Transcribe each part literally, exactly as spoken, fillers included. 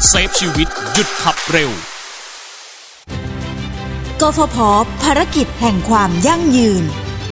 เซฟชีวิตหยุดขับเร็วกฟผ.ภารกิจแห่งความยั่งยืน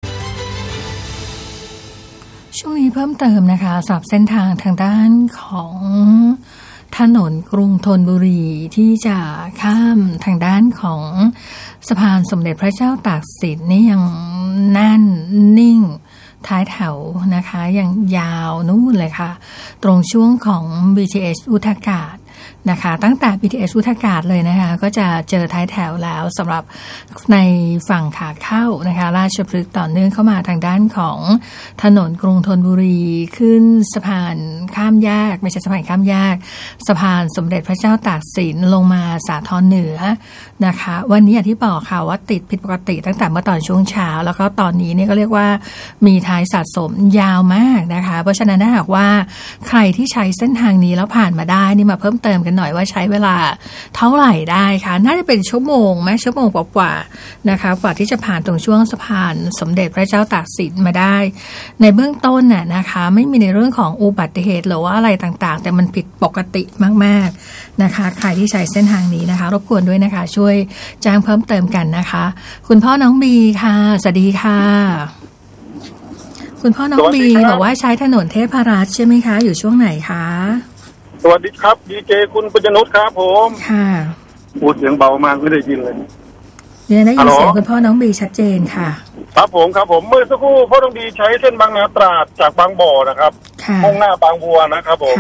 ช่วงนี้เพิ่มเติมนะคะสำหรับเส้นทางทางด้านของถนนกรุงธนบุรีที่จะข้ามทางด้านของสะพานสมเด็จพระเจ้าตากสินนี่ยังแน่นนิ่งท้ายแถวนะคะยังยาวนู่นเลยค่ะตรงช่วงของ บี ที เอส อุทกาศนะคะตั้งแต่ บี ที เอส อุทกาศเลยนะคะก็จะเจอท้ายแถวแล้วสำหรับในฝั่งขาเข้านะคะราชพฤกษ์ต่อเนื่องเข้ามาทางด้านของถนนกรุงธนบุรีขึ้นสะพานข้ามแยกไม่ใช่สะพานข้ามแยกสะพานสมเด็จพระเจ้าตากสินลงมาสาทรเหนือนะคะวันนี้อย่างที่บอกค่ะว่าติดผิดปกติตั้งแต่เมื่อตอนช่วงเช้าแล้วก็ตอนนี้นี่ก็เรียกว่ามีท้ายสะสมยาวมากนะคะเพราะฉะนั้นถ้าหากว่าใครที่ใช้เส้นทางนี้แล้วผ่านมาได้นี่มาเพิ่มเติมกันหน่อยว่าใช้เวลาเท่าไหร่ได้ค่ะน่าจะเป็นชั่วโมงไหมชั่วโมงกว่าๆนะคะกว่าที่จะผ่านตรงช่วงสะพานสมเด็จพระเจ้าตากสินมาได้ในเบื้องต้นน่ะนะคะไม่มีในเรื่องของอุบัติเหตุหรือว่าอะไรต่างๆแต่มันผิดปกติมากๆนะคะใครที่ใช้เส้นทางนี้นะคะรบกวนด้วยนะคะช่วยแจ้งเพิ่มเติมกันนะคะคุณพ่อน้องบีค่ะสวัสดีค่ะคุณพ่อน้องบีบอกว่าใช้ถนนเทพรัตน์ใช่ไหมคะอยู่ช่วงไหนคะสวัสดีครับดีเจคุณปัญญนุชครับผมค่ะพูดเสียงเบามากไม่ได้ยินเลยเนี่ยได้ยินเสียงคุณพ่อน้องบีชัดเจนค่ะครับผมครับผมเมื่อสักครู่พ่อน้องบีใช้เส้นบางนาตราดจากบางบ่อนะครับมุ่งหน้าบางบัวนะครับผม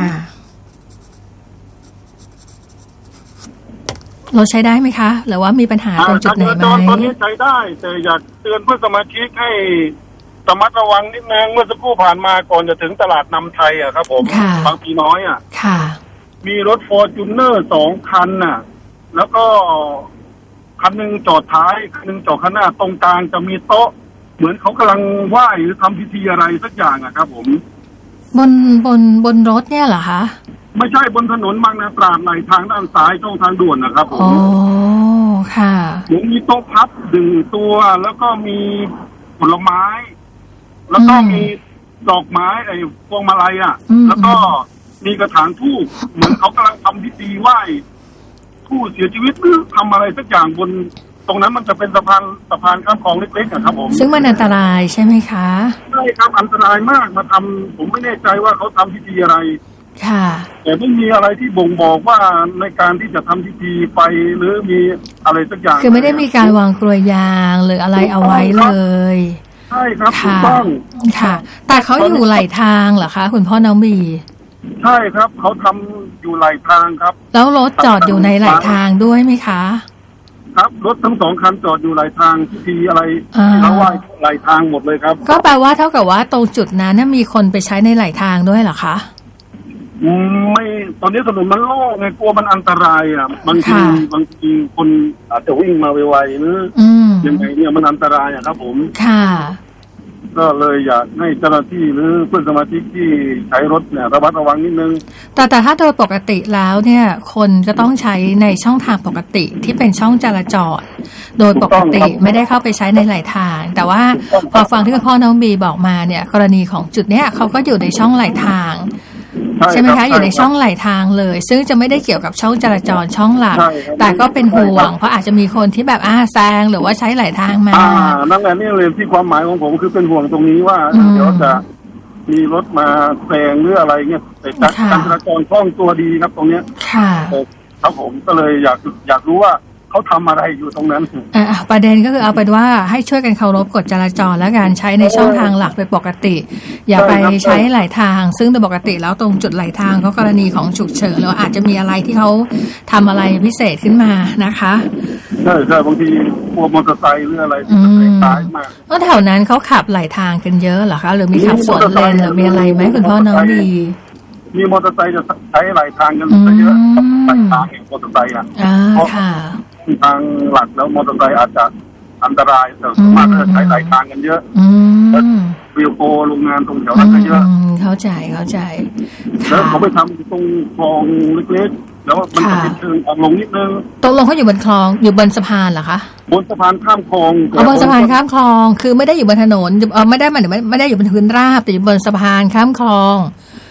เราใช้ได้ไหมคะหรือว่ามีปัญหาตรงจุดไหนไหมตอนนี้ใช้ได้แต่อยากเตือนเพื่อนสมาชิกให้ระมัดระวังนิดนึงเมื่อสักครู่ผ่านมาก่อนจะถึงตลาดนำไทยอ่ะครับผมบางปีน้อยอ่ะมีรถฟอร์จูเนอร์สองคันน่ะแล้วก็คันหนึ่งจอดท้ายคันหนึ่งจอดข้างหน้าตรงกลางจะมีโต๊ะเหมือนเขากำลังไหว้หรือทำพิธีอะไรสักอย่างอ่ะครับผมบนบนบนรถเนี่ยเหรอคะไม่ใช่บนถนนบางนาตราดไหลทางด้านซ้ายช่องทางด่วนนะครับผมอ๋อค่ะเหมือนมีโต๊ะพับดึงตัวแล้วก็มีผลไม้แล้วก็มีดอกไม้ไอ้พวงมาลัยอ่ะแล้วก็มีกระถางธูปเหมือนเขากำลังทำพิธีไหว้ผู้เสียชีวิตหรือทำอะไรสักอย่างบนตรงนั้นมันจะเป็นสะพานสะพานข้ามคลองเล็กๆอะครับผมซึ่งมันอันตรายใช่ไหมคะใช่ครับอันตรายมากมาทำผมไม่แน่ใจว่าเขาทำพิธีอะไรค่ะแต่ไม่มีอะไรที่บ่งบอกว่าในการที่จะทำพิธีไปหรือมีอะไรสักอย่างคือไม่ได้มีการวางกลวยยางหรืออะไรเอาไว้เลยใช่ครับถูกต้องค่ะแต่เขาอยู่ไหลทางเหรอคะคุณพ่อน้องบีใช่ครับเขาทำอยู่ไหลทางครับแล้วรถจอดอยู่ในไหลทางด้วยไหมคะครับรถทั้งสองคันจอดอยู่ไหลทางพิธีอะไรเขาไหว้ไหลทางหมดเลยครับก็แปลว่าเท่ากับว่าตรงจุดนั้นมีคนไปใช้ในไหลทางด้วยเหรอคะไม่ตอนนี้ถนนมันโล่งไงกลัวมันอันตรายอ่ะบางทีบางทีคนอาจจะวิ่งมาไวๆหรือยังไงเนี่ยมันอันตรายอ่ะครับผมค่ะก็เลยอยากให้เจ้าหน้าที่หรือเพื่อนสมาชิกที่ใช้รถเนี่ยระมัดระวังนิดนึงแต่แต่ถ้าโดยปกติแล้วเนี่ยคนจะต้องใช้ในช่องทางปกติที่เป็นช่องจราจรโดยปกติไม่ได้เข้าไปใช้ในหลายทางแต่ว่าพอฟังที่คุณพ่อน้องบีบอกมาเนี่ยกรณีของจุดเนี้ยเขาก็อยู่ในช่องหลายทางใช่ไหมคะอยู่ในช่องไหลทางเลยซึ่งจะไม่ได้เกี่ยวกับช่องจราจรช่องหลักแต่ก็เป็นห่วงเพราะอาจจะมีคนที่แบบอ้าแซงหรือว่าใช้ไหลทางมาอ่านั่นแหละนี่เลยที่ความหมายของผมคือเป็นห่วงตรงนี้ว่าเดี๋ยวจะมีรถมาแซงหรืออะไรเงี้ยแต่การจราจรคล่องตัวดีครับตรงเนี้ยค่ะครับผมก็เลยอยากอยากรู้ว่าเขาทำอะไรอยู่ตรงนั้นอ่าประเด็นก็คือเอาเป็นว่าให้ช่วยกันเคารพกฎจราจรและการใช้ในช่องทางหลักเป็นปกติอย่าไปใช้หลายทางซึ่งโดยปกติแล้วตรงจุดหลายทางเขากรณีของฉุกเฉินแล้วอาจจะมีอะไรที่เขาทำอะไรพิเศษขึ้นมานะคะใช่ใช่บางทีพวกมอเตอร์ไซค์หรืออะไรที่ตายมาแล้วแถวนั้นเขาขับหลายทางกันเยอะเหรอคะหรือมีขับสวนเลนหรือมีอะไรไหมคุณพ่อน้องดีมีมอเตอร์ไซค์จะใช้หลายทางกันเยอะหลายทางมอเตอร์ไซค์อ่ะเพราะทางหลักแล้วมอเตอร์ไซค์อาจจะอันตรายแต่สามารถจะใช้หลายทางกันเยอะวิวโปโรงงานตรงแถวนั้นก็เยอะเข้าใจเข้าใจแล้วเขาไปทำตรงคลองเล็กๆแล้วมันจะเป็นเชิงออกลงนิดนึงตกลงเขาอยู่บนคลองอยู่บนสะพานเหรอคะบนสะพานข้ามคลองอ๋อบนสะพานข้ามคลองคือไม่ได้อยู่บนถนนเออไม่ได้หมายถึงไม่ได้อยู่บนพื้นราบแต่อยู่บนสะพานข้ามคลอง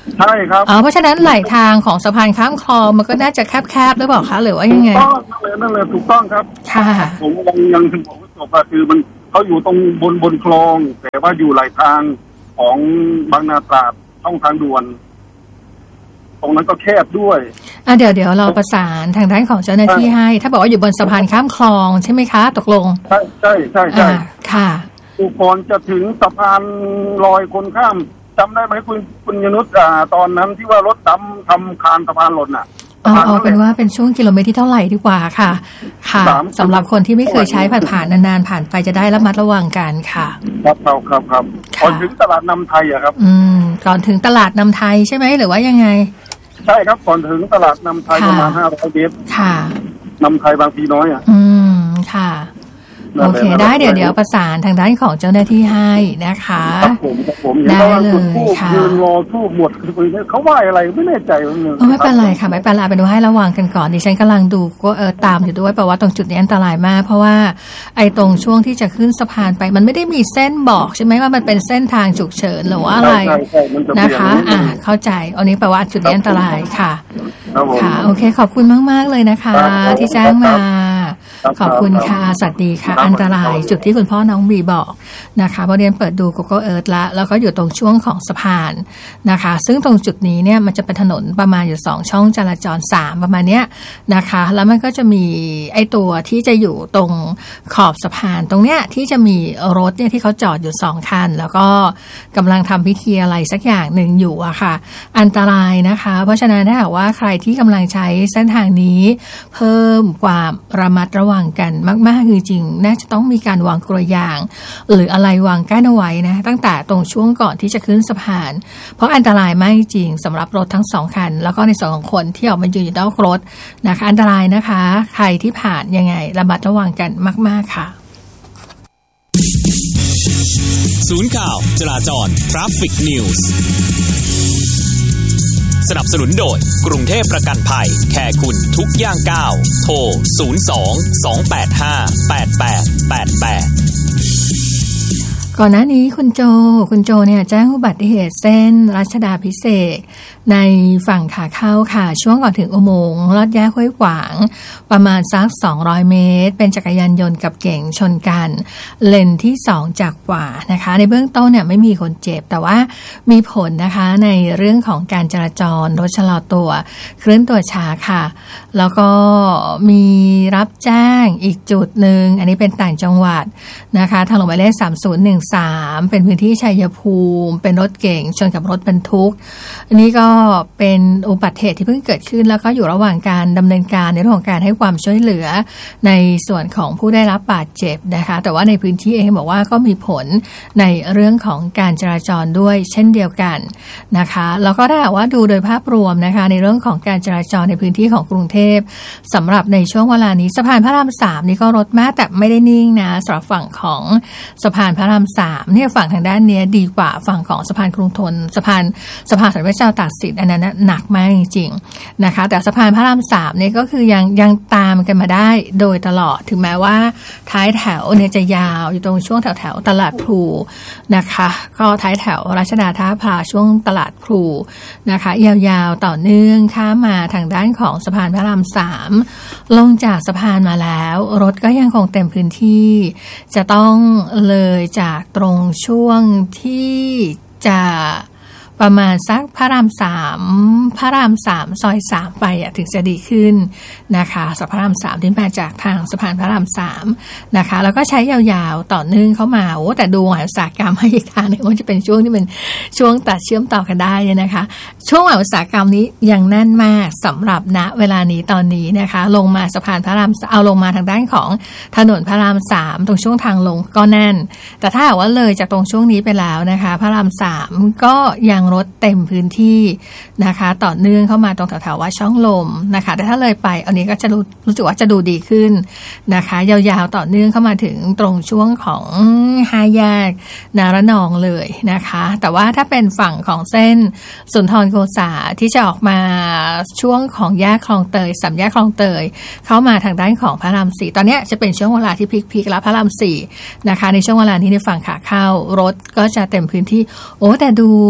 ใช่ครับอ๋อเพราะฉะนั้นไหลทางของสะพานข้ามคลองมันก็น่าจะแคบๆหรือเปล่าคะหรือว่ายังไงถูกต้องเลยนั่นเลยถูกต้องครับค่ะผมยังยังถึงผมจบคือมันเขาอยู่ตรงบนบนคลองแต่ว่าอยู่ไหลทางของบางนาตราดช่องทางด่วนตรงนั้นก็แคบด้วยอ่ะเดี๋ยวเดี๋ยวเราประสานทางด้านของเจ้าหน้าที่ให้ถ้าบอกว่าอยู่บนสะพานข้ามคลองใช่ไหมคะตกลงใช่ใช่ใช่ใช่ค่ะอุปกรณ์จะถึงสะพานลอยคนข้ามจำได้ไหมคุณคุณยนุชอ่าตอนนั้นที่ว่ารถดำทำคานสะพานหล่นน่ะอ๋อเอาเป็นว่าเป็นช่วงกิโลเมตรที่เท่าไหร่ดีกว่าค่ะค่ะสำหรับคนที่ไม่เคยใช้ผ่านผ่านนานๆผ่านไปจะได้ระมัดระวังกันค่ะครับครับครับครับก่อนถึงตลาดนำไทยอะครับอืมก่อนถึงตลาดนำไทยใช่ไหมหรือว่ายังไงใช่ครับก่อนถึงตลาดนำไทยประมาณห้าร้อยเมตรค่ะนำไทยบางพีน้อยอ่ะอืมค่ะโอเคได้เดี๋ยวเดี๋ยวประสานทางด้านของเจ้าหน้าที่ให้นะคะครับผมครับผมได้เลยค่ะยืนรอทูบหมดเขาว่าอะไรไม่แน่ใจว่าไม่เป็นไรค่ะไม่เป็นไรไปดูให้ระวังกันก่อนดิฉันกำลังดูก็เออตามอยู่ด้วยแปลว่าตรงจุดนี้อันตรายมากเพราะว่าไอ้ตรงช่วงที่จะขึ้นสะพานไปมันไม่ได้มีเส้นบอกใช่ไหมว่ามันเป็นเส้นทางฉุกเฉินหรือว่าอะไรนะคะอ่าเข้าใจอันนี้แปลว่าจุดนี้อันตรายค่ะค่ะโอเคขอบคุณมากๆเลยนะคะที่แจ้งมาขอบคุณค่ะสวัสดีค่ะอันตรายจุดที่คุณพ่อน้องบีบอกนะคะพอเรียนเปิดดู Google Earth แล้วแล้วก็อยู่ตรงช่วงของสะพานนะคะซึ่งตรงจุดนี้เนี่ยมันจะเป็นถนนประมาณอยู่สองช่องจราจรสามประมาณเนี้ยนะคะแล้วมันก็จะมีไอ้ตัวที่จะอยู่ตรงขอบสะพานตรงเนี้ยที่จะมีรถเนี่ยที่เขาจอดอยู่สองคันแล้วก็กำลังทำพิธีอะไรสักอย่างหนึ่งอยู่อะค่ะอันตรายนะคะเพราะฉะนั้นถ้าหากว่าใครที่กำลังใช้เส้นทางนี้เพิ่มความระมัดระวังกันมากๆจริงๆน่าจะต้องมีการวางกลวยยางหรืออะไรวางกั้นเอาไว้นะตั้งแต่ตรงช่วงก่อนที่จะขึ้นสะพานเพราะอันตรายมากจริงสำหรับรถทั้งสองคันแล้วก็ในส่วนของคนที่ออกมายืนอยู่นอกรถนะคะอันตรายนะคะใครที่ผ่านยังไงระมัดระวังกันมากๆค่ะศูนย์ข่าวจราจร Traffic News สนับสนุนโดยกรุงเทพประกันภัยแค่คุณทุกย่างก้าวโทรศูนย์ สอง สอง แปด ห้า แปด แปด แปด แปดก่อนหน้านี้คุณโจคุณโจเนี่ยแจ้งอุบัติเหตุเส้นรัชดาภิเษกในฝั่งขาเข้าค่ะช่วงก่อนถึงอุโมงค์ลอดแยกห้วยขวางประมาณสักสองร้อยเมตรเป็นจักรยานยนต์กับเก๋งชนกันเลนที่สองจากขวานะคะในเบื้องต้นเนี่ยไม่มีคนเจ็บแต่ว่ามีผลนะคะในเรื่องของการจราจรรถชะลอตัวเคลื่อนตัวช้าค่ะแล้วก็มีรับแจ้งอีกจุดหนึ่งอันนี้เป็นต่างจังหวัดนะคะทางหลวงหมายเลขสามศูนย์หนึ่งสามเป็นพื้นที่ชัยภูมิเป็นรถเก๋งชนกับรถบรรทุกอันนี้ก็เป็นอุบัติเหตุที่เพิ่งเกิดขึ้นแล้วก็อยู่ระหว่างการดำเนินการในเรื่องของการให้ความช่วยเหลือในส่วนของผู้ได้รับบาดเจ็บนะคะแต่ว่าในพื้นที่เองบอกว่าก็มีผลในเรื่องของการจราจรด้วยเช่นเดียวกันนะคะแล้วก็ถ้าหากว่าดูโดยภาพรวมนะคะในเรื่องของการจราจรในพื้นที่ของกรุงเทพสำหรับในช่วงเวลานี้สะพานพระรามสามนี่ก็รถมากแต่ไม่ได้นิ่งนะสำหรับฝั่งของสะพานพระรามสามเนี่ยฝั่งทางด้านนี้ดีกว่าฝั่งของสะพานกรุงธนสะพานสะพานสมเด็จเจ้าตากสินอันนั้นหนักมากจริงๆนะคะแต่สะพานพระรามสามเนี่ยก็คือยังยังตามกันมาได้โดยตลอดถึงแม้ว่าท้ายแถวเนี่ยจะยาวอยู่ตรงช่วงแถวแถวตลาดพลูนะคะก็ท้ายแถวรัชดาท่าพระช่วงตลาดพลูนะคะยาวๆต่อเนื่องข้ามมาทางด้านของสะพานพระรามสามลงจากสะพานมาแล้วรถก็ยังคงเต็มพื้นที่จะต้องเลยจากตรงช่วงที่จะประมาณสักพระรามสามพระรามสามซอยสามไปอ่ะถึงจะดีขึ้นนะคะสะพานพระรามสามที่มาจากทางสะพานพระรามสามนะคะแล้วก็ใช้ยาวๆต่อเนื่องเข้ามาโอ้แต่ดูหมายอุตสาหกรรมให้อีกทางนึงว่าจะเป็นช่วงที่เป็นช่วงตัดเชื่อมต่อกันได้นะคะช่วงหมายอุตสาหกรรมนี้ยังแน่นมากสำหรับณเวลานี้ตอนนี้นะคะลงมาสะพานพระรามเอาลงมาทางด้านของถนนพระรามสามตรงช่วงทางลงก็แน่นแต่ถ้าหากว่าเลยจากตรงช่วงนี้ไปแล้วนะคะพระรามสามก็ยังรถเต็มพื้นที่นะคะต่อเนื่องเข้ามาตรงแถวๆว่าช่องลมนะคะแต่ถ้าเลยไปอันนี้ก็จะรู้รู้สึกว่าจะดูดีขึ้นนะคะยาวๆต่อเนื่องเข้ามาถึงตรงช่วงของห้าแยกนาระนองเลยนะคะแต่ว่าถ้าเป็นฝั่งของเส้นสุนทรโกษาที่จะออกมาช่วงของแยกคลองเตยสามแยกคลองเตยเข้ามาทางด้านของพระรามสี่ตอนนี้จะเป็นช่วงเวลาที่พีคๆแล้วพระรามสี่นะคะในช่วงเวลานี้ในฝั่งขาเข้ารถก็จะเต็มพื้นที่โอ้แต่ดูตรง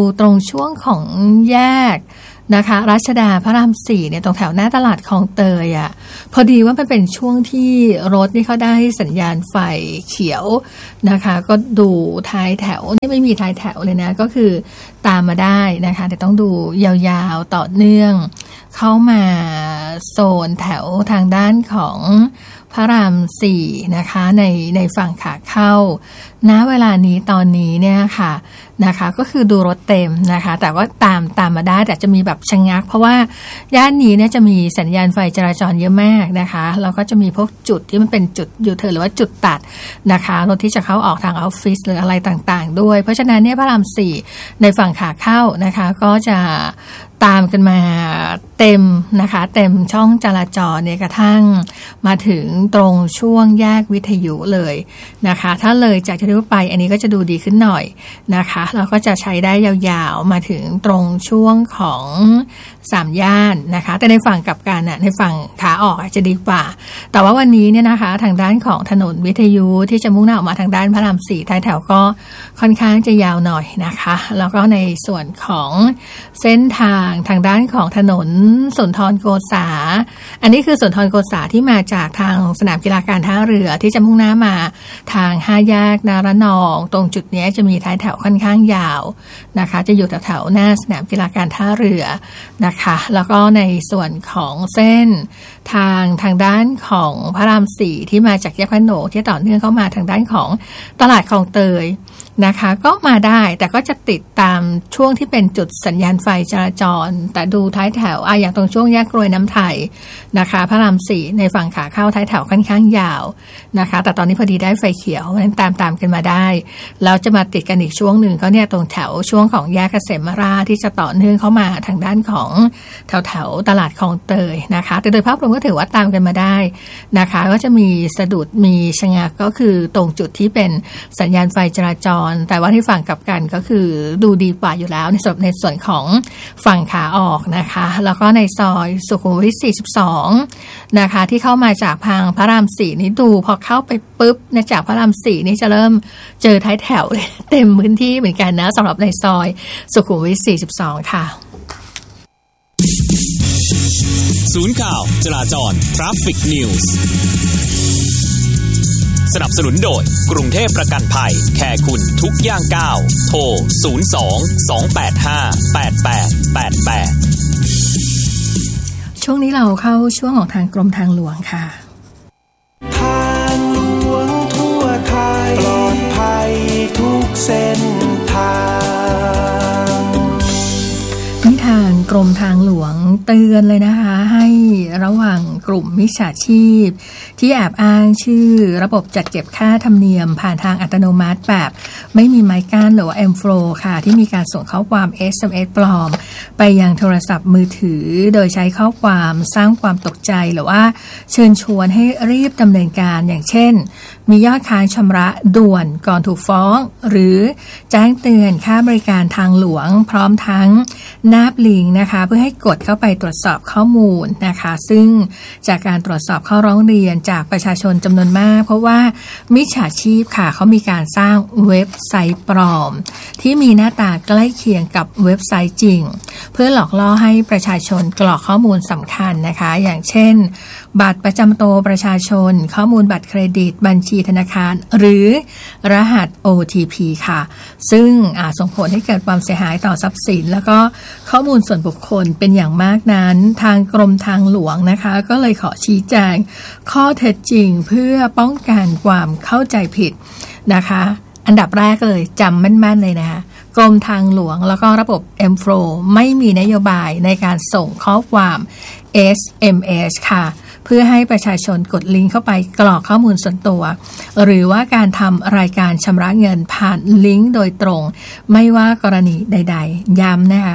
ช่วงของแยกนะคะรัชดาพระรามสี่เนี่ยตรงแถวหน้าตลาดคลองเตยอ่ะพอดีว่ามันเป็นช่วงที่รถนี่เขาได้สัญญาณไฟเขียวนะคะก็ดูท้ายแถวนี่ไม่มีท้ายแถวเลยนะก็คือตามมาได้นะคะแต่ต้องดูยาวๆต่อเนื่องเข้ามาโซนแถวทางด้านของพระรามสี่นะคะในในฝั่งขาเข้าณเวลานี้ตอนนี้เนี่ยค่ะนะคะก็คือดูรถเต็มนะคะแต่ว่าตามตามมาได้แต่จะมีแบบชะงักเพราะว่าย่านนี้เนี่ยจะมีสัญญาณไฟจราจรเยอะมากนะคะแล้วก็จะมีพวกจุดที่มันเป็นจุดยูเทิร์นหรือว่าจุดตัดนะคะรถที่จะเข้าออกทางออฟฟิศหรืออะไรต่างๆด้วยเพราะฉะนั้นเนี่ยพระรามสี่ในฝั่งขาเข้านะคะก็จะตามกันมาเต็มนะคะเต็มช่องจราจรเนี่ยกระทั่งมาถึงตรงช่วงแยกวิทยุเลยนะคะถ้าเลยจากที่ไปอันนี้ก็จะดูดีขึ้นหน่อยนะคะแล้วก็จะใช้ได้ยาวๆมาถึงตรงช่วงของสามย่านนะคะแต่ในฝั่งกลับกันน่ะในฝั่งขาออกอาจจะดีกว่าแต่ว่าวันนี้เนี่ยนะคะทางด้านของถนนวิทยุที่จะมุ่งหน้าออกมาทางด้านพระรามสี่ท้ายแถวก็ค่อนข้างจะยาวหน่อยนะคะแล้วก็ในส่วนของเส้นทางทางด้านของถนนสุนทรโกษาอันนี้คือสุนทรโกษาที่มาจากทางสนามกีฬาการท่าเรือที่จะมุ่งหน้ามาทางห้าแยกนารนองตรงจุดนี้จะมีท้ายแถวค่อนข้างยาวนะคะจะอยู่แถวๆหน้าสนามกีฬาการท่าเรือนะคะแล้วก็ในส่วนของเส้นทางทางด้านของพระรามสี่ที่มาจากแยกพระโขนงที่ต่อเนื่องเข้ามาทางด้านของตลาดคลองเตยนะคะก็มาได้แต่ก็จะติดตามช่วงที่เป็นจุดสัญญาณไฟจราจรแต่ดูท้ายแถวอ่ะอย่างตรงช่วงแยกกรวยน้ำไทยนะคะพระรามสี่ในฝั่งขาเข้าท้ายแถวค่อนข้างยาวนะคะแต่ตอนนี้พอดีได้ไฟเขียวนั้นตามตามกันมาได้แล้วจะมาติดกันอีกช่วงหนึ่งก็เนี่ยตรงแถวช่วงของแยกเกษมราชที่จะต่อเนื่องเข้ามาทางด้านของแถวแถวตลาดคลองเตยนะคะแต่โดยภาพรวมก็ถือว่าตามกันมาได้นะคะก็จะมีสะดุดมีชะงักก็คือตรงจุดที่เป็นสัญญาณไฟจราจรแต่ว่าที่ฝั่งกลับกันก็คือดูดีกว่าอยู่แล้วในส่วนในส่วนของฝั่งขาออกนะคะแล้วก็ในซอยสุขุมวิทสี่สิบสองนะคะที่เข้ามาจากทางพระรามสี่นี่ดูพอเข้าไปปุ๊บนะจากพระรามสี่นี่จะเริ่มเจอท้ายแถวเลยเต็มพื้นที่เหมือนกันนะสำหรับในซอยสุขุมวิทสี่สิบสองค่ะศูนย์ข่าวจราจร Traffic News สนับสนุนโดยกรุงเทพประกันภัยแคร์คุณทุกย่างก้าวโทรศูนย์ สอง สอง แปด ห้า แปด แปด แปด แปดช่วงนี้เราเข้าช่วงของทางกรมทางหลวงค่ะทางหลวงทั่วไทยปลอดภัยทุกเส้นทางนี่ทางกรมทางหลวงเตือนเลยนะคะให้ระวังกลุ่มมิจฉาชีพที่แอบอ้างชื่อระบบจัดเก็บค่าธรรมเนียมผ่านทางอัตโนมัติแบบไม่มีไม้กั้นหรือว่า M-Flow ค่ะที่มีการส่งข้อความ เอส เอ็ม เอส ปลอมไปยังโทรศัพท์มือถือโดยใช้ข้อความสร้างความตกใจหรือว่าเชิญชวนให้รีบดำเนินการอย่างเช่นมียอดค้างชำระด่วนก่อนถูกฟ้องหรือแจ้งเตือนค่าบริการทางหลวงพร้อมทั้งนาบลิงก์นะคะเพื่อให้กดเข้าไปตรวจสอบข้อมูลนะคะซึ่งจากการตรวจสอบข้อร้องเรียนจากประชาชนจำนวนมากเพราะว่ามิจฉาชีพค่ะเขามีการสร้างเว็บไซต์ปลอมที่มีหน้าตาใกล้เคียงกับเว็บไซต์จริงเพื่อหลอกล่อให้ประชาชนกรอกข้อมูลสำคัญนะคะอย่างเช่นบัตรประจำตัวประชาชนข้อมูลบัตรเครดิตบัญชีธนาคารหรือรหัส โอ ที พี ค่ะซึ่งอาจส่งผลให้เกิดความเสียหายต่อทรัพย์สินแล้วก็ข้อมูลส่วนบุคคลเป็นอย่างมากนั้นทางกรมทางหลวงนะคะก็เลยขอชี้แจงข้อเท็จจริงเพื่อป้องกันความเข้าใจผิดนะคะอันดับแรกเลยจำมั่นๆเลยนะคะกรมทางหลวงแล้วก็ระบบ M-Flow ไม่มีนโยบายในการส่งข้อความ เอส เอ็ม เอส ค่ะเพื่อให้ประชาชนกดลิงก์เข้าไปกรอกข้อมูลส่วนตัวหรือว่าการทำรายการชำระเงินผ่านลิงก์โดยตรงไม่ว่ากรณีใดๆย้ำนะคะ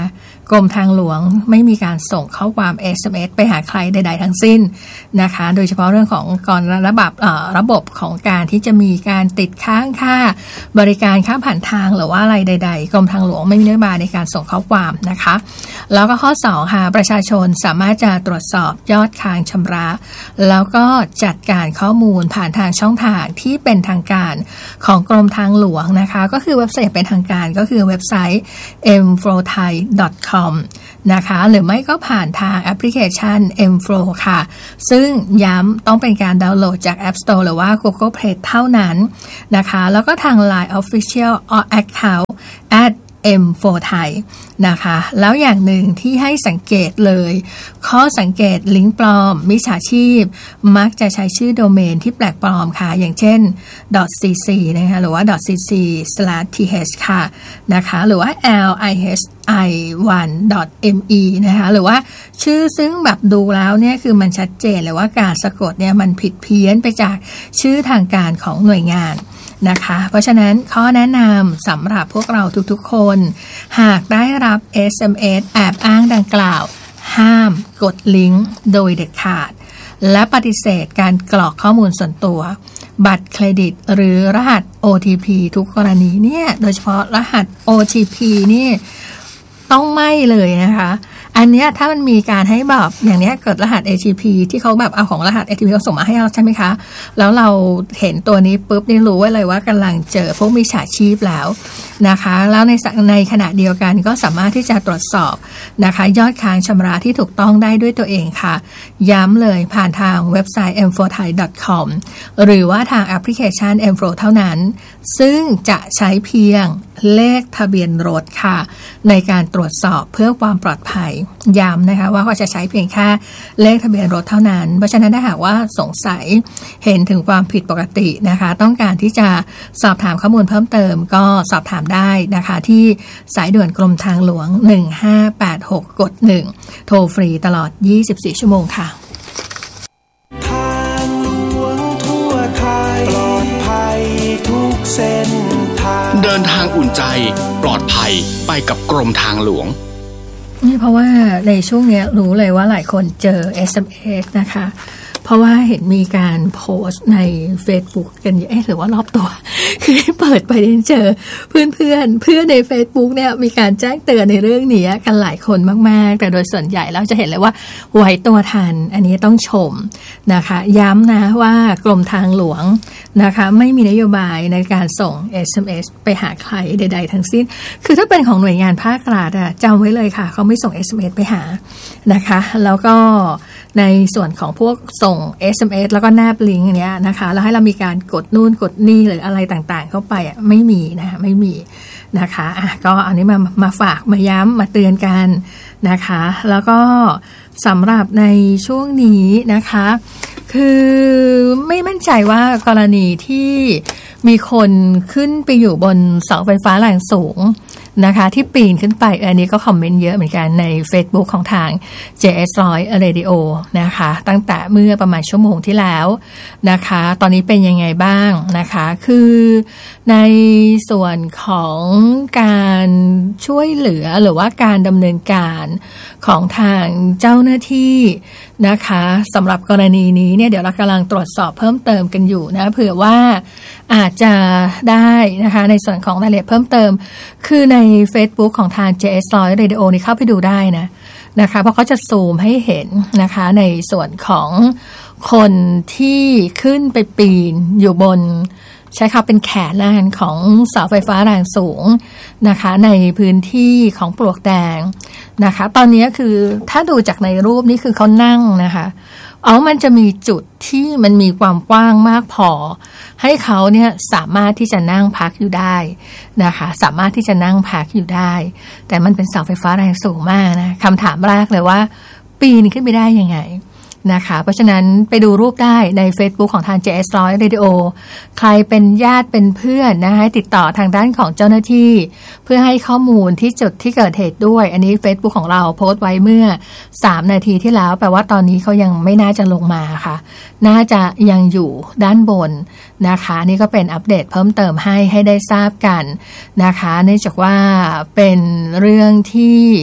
กรมทางหลวงไม่มีการส่งข้อความ เอส เอ็ม เอส ไปหาใครใดๆทั้งสิ้นนะคะโดยเฉพาะเรื่องของก่อนระบบระบบของการที่จะมีการติดค้างค่าบริการค่าผ่านทางหรือว่าอะไรใดๆกรมทางหลวงไม่มีนโยบายในการส่งข้อความนะคะแล้วก็ข้อสองค่ะประชาชนสามารถจะตรวจสอบยอดค้างชำระแล้วก็จัดการข้อมูลผ่านทางช่องทางที่เป็นทางการของกรมทางหลวงนะคะก็คือเว็บไซต์เป็นทางการก็คือเว็บไซต์ เอ็ม โฟร์ ไทย ดอท คอม นะคะหรือไม่ก็ผ่านทางแอปพลิเคชัน เอ็ม โฟร์ ค่ะซึ่งย้ำต้องเป็นการดาวน์โหลดจาก App Store หรือว่า Google Play เท่านั้นนะคะแล้วก็ทาง ไลน์ Official Account at เอ็ม โฟร์ ไทยนะคะแล้วอย่างหนึ่งที่ให้สังเกตเลยข้อสังเกตลิงก์ปลอมมิจฉาชีพมักจะใช้ชื่อโดเมนที่แปลกปลอมค่ะอย่างเช่น .cc นะคะหรือว่า .cc สแลช ที เอช ค่ะนะคะหรือว่า แอล ไอ เอช ไอ วัน ดอท เอ็ม อี นะคะหรือว่าชื่อซึ่งแบบดูแล้วเนี่ยคือมันชัดเจนเลยว่าการสะกดเนี่ยมันผิดเพี้ยนไปจากชื่อทางการของหน่วยงานนะคะเพราะฉะนั้นข้อแนะนำสำหรับพวกเราทุกๆคนหากได้รับ เอส เอ็ม เอส แอบอ้างดังกล่าวห้ามกดลิงก์โดยเด็ดขาดและปฏิเสธการกรอกข้อมูลส่วนตัวบัตรเครดิตหรือรหัส โอ ที พี ทุกกรณีเนี่ยโดยเฉพาะรหัส โอ ที พี นี่ต้องไม่เลยนะคะอันเนี้ยถ้ามันมีการให้แบบอย่างเนี้ยเกิดรหัส เอ ที พี ที่เขาแบบเอาของรหัส เอ ที พี เขาส่งมาให้เราใช่ไหมคะแล้วเราเห็นตัวนี้ปุ๊บนี่รู้ไว้เลยว่ากำลังเจอพวกมิจฉาชีพแล้วนะคะแล้วในในขณะเดียวกันก็สามารถที่จะตรวจสอบนะคะยอดค้างชำระที่ถูกต้องได้ด้วยตัวเองค่ะย้ำเลยผ่านทางเว็บไซต์ เอ็ม โฟร์ ไทย ดอท คอม หรือว่าทางแอปพลิเคชัน เอ็ม โฟร์ เท่านั้นซึ่งจะใช้เพียงเลขทะเบียนรถค่ะในการตรวจสอบเพื่อความปลอดภัยย้ำนะคะว่าเขาจะใช้เพียงแค่เลขทะเบียนรถเท่านั้นเพราะฉะนั้นถ้าหากว่าสงสัยเห็นถึงความผิดปกตินะคะต้องการที่จะสอบถามข้อมูลเพิ่มเติมก็สอบถามได้นะคะที่สายด่วนกรมทางหลวงหนึ่งห้าแปดหกกดหนึ่งโทรฟรีตลอดยี่สิบสี่ชั่วโมงค่ะทางหลวงทั่วไทยปลอดภัยทุกเส้นทางเดินทางอุ่นใจปลอดภัยไปกับกรมทางหลวงนี่เพราะว่าในช่วงนี้รู้เลยว่าหลายคนเจอ เอส เอ็ม เอส นะคะเพราะว่าเห็นมีการโพสต์ใน Facebook กันเยอะหรือว่ารอบตัวคือเปิดไปเจอเพื่อนเพื่อนเพื่อนใน Facebook เนี่ยมีการแจ้งเตือนในเรื่องนี้กันหลายคนมากๆแต่โดยส่วนใหญ่แล้วจะเห็นเลยว่าไหวตัวทันอันนี้ต้องชมนะคะย้ำนะว่ากรมทางหลวงนะคะไม่มีนโยบายในการส่ง เอส เอ็ม เอส ไปหาใครใดๆทั้งสิ้นคือถ้าเป็นของหน่วยงานภาครัฐอะจำไว้เลยค่ะเขาไม่ส่ง เอส เอ็ม เอส ไปหานะคะแล้วก็ในส่วนของพวกส่ง เอส เอ็ม เอส แล้วก็แนบลิงก์เนี้ยนะคะแล้วให้เรามีการกดนู่นกดนี่หรืออะไรต่างๆเข้าไปอ่ะไม่มีนะไม่มีนะคะอ่ะก็อันนี้มามาฝากมาย้ำมาเตือนกันนะคะแล้วก็สำหรับในช่วงนี้นะคะคือไม่มั่นใจว่ากรณีที่มีคนขึ้นไปอยู่บนเสาไฟฟ้าแรงสูงนะคะที่ปีนขึ้นไปอันนี้ก็คอมเมนต์เยอะเหมือนกันใน Facebook ของทาง เจ เอส หนึ่งร้อย Radio นะคะตั้งแต่เมื่อประมาณชั่วโมงที่แล้วนะคะตอนนี้เป็นยังไงบ้างนะคะคือในส่วนของการช่วยเหลือหรือว่าการดำเนินการของทางเจ้าหน้าที่นะคะสำหรับกรณีนี้เนี่ยเดี๋ยวเรากำลังตรวจสอบเพิ่มเติมกันอยู่นะเผื่อว่าอาจจะได้นะคะในส่วนของรายละเอียดเพิ่มเติมคือใน Facebook ของทาง เจ เอส หนึ่งร้อย Radio นี่เข้าไปดูได้นะนะคะเพราะเขาจะซูมให้เห็นนะคะในส่วนของคนที่ขึ้นไปปีนอยู่บนใช้คำเป็นแขนล่างของเสาไฟฟ้าแรงสูงนะคะในพื้นที่ของปลวกแดงนะคะตอนนี้คือถ้าดูจากในรูปนี้คือเขานั่งนะคะเอามันจะมีจุดที่มันมีความกว้างมากพอให้เขาเนี่ยสามารถที่จะนั่งพักอยู่ได้นะคะสามารถที่จะนั่งพักอยู่ได้แต่มันเป็นเสาไฟฟ้าแรงสูงมากนะคำถามแรกเลยว่าปีนขึ้นไปได้ยังไงนะคะเพราะฉะนั้นไปดูรูปได้ใน Facebook ของทาง เจ เอส หนึ่งร้อย Radio ใครเป็นญาติเป็นเพื่อนนะคะติดต่อทางด้านของเจ้าหน้าที่เพื่อให้ข้อมูลที่จุดที่เกิดเหตุด้วยอันนี้ Facebook ของเราโพสต์ไว้เมื่อสามนาทีที่แล้วแปลว่าตอนนี้เขายังไม่น่าจะลงมาค่ะน่าจะยังอยู่ด้านบนนะคะนี่ก็เป็นอัปเดตเพิ่มเติมให้ให้ได้ทราบกันนะคะเนื่องจากว่าเป็นเรื่องที่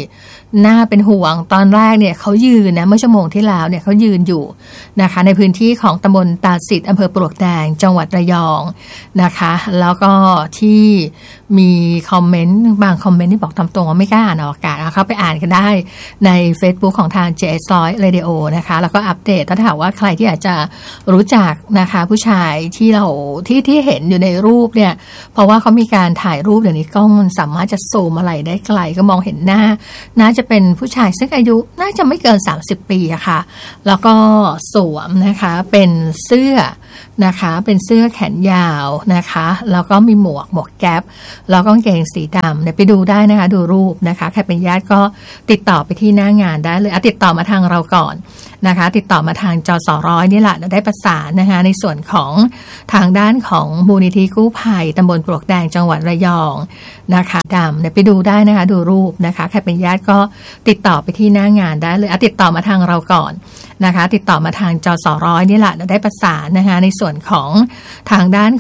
น่าเป็นห่วงตอนแรกเนี่ยเขายืนนะเมื่อชั่วโมงที่แล้วเนี่ยเขายืนอยู่นะคะในพื้นที่ของตำบลตาสิทธิ์อำเภอปลวกแดงจังหวัดระยองนะคะแล้วก็ที่มีคอมเมนต์บางคอมเมนต์ที่บอกตามตรงว่าไม่กล้าอ่านออกอากาศเข้าไปอ่านกันได้ใน Facebook ของทาง เจ เอส ร้อย Radio นะคะแล้วก็อัปเดตถ้าถามว่าใครที่อาจจะรู้จักนะคะผู้ชายที่เราที่ที่เห็นอยู่ในรูปเนี่ยเพราะว่าเขามีการถ่ายรูปเดี๋ยวนี้กล้องมันสามารถจะซูมอะไรได้ไกลก็มองเห็นหน้าน่าจะเป็นผู้ชายซึ่งอายุน่าจะไม่เกินสามสิบปีอะค่ะแล้วก็สวมนะคะเป็นเสื้อนะคะเป็นเสื้อแขนยาวนะคะแล้วก็มีหมวกหมวกแก๊ปแล้วก็กางเกงสีดำเนี่ยไปดูได้นะคะดูรูปนะคะใครเป็นญาติก็ติดต่อไปที่หน้างานได้เลยเอาติดต่อมาทางเราก่อนนะคะติดต่อมาทางจสร้อยนี่แหละเราได้ประสานนะคะในส่วนของทางด้านของมูลนิธิกู้ภัยตำบลปลวกแดงจังหวัดระยองนะคะดำเนี่ยไปดูได้นะคะดูรูปนะคะใครเป็นญาติก็ติดต่อไปที่หน้างานได้เลยเอาติดต่อมาทางเราก่อนนะคะติดต่อมาทางจสร้อยนี่แหละเราได้ประสานนะคะในส่วนของทางด้าน